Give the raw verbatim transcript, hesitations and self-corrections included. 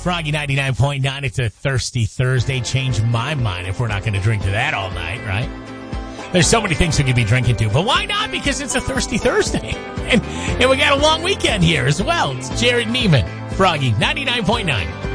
Froggy ninety-nine point nine. It's a thirsty Thursday. Change my mind if we're not going to drink to that all night, right? There's so many things we could be drinking to, but why not? Because it's a thirsty Thursday. And, and we got a long weekend here as well. It's Jared Neiman, Froggy ninety-nine point nine.